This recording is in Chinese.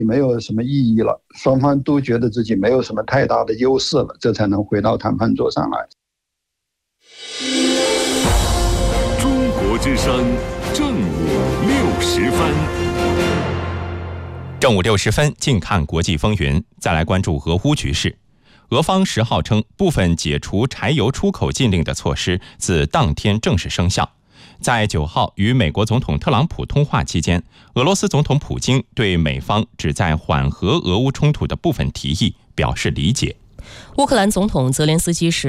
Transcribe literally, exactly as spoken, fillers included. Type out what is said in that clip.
没有什么意义了，双方都觉得自己没有什么太大的优势了，这才能回到谈判桌上来。 中国之声正午六时分， 正午六时分，近看国际风云。再来关注俄乌局势。俄方十号称，部分解除柴油出口禁令的措施自当天正式生效。在九号与美国总统特朗普通话期间，俄罗斯总统普京对美方旨在缓和俄乌冲突的部分提议表示理解。 乌克兰总统泽连斯基时